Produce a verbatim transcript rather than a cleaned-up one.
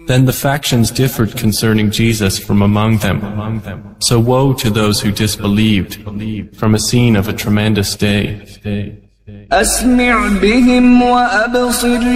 Then the factions differed concerning Jesus from among them. So woe to those who disbelieved from a scene of a tremendous day. أسمع بهم وأبصر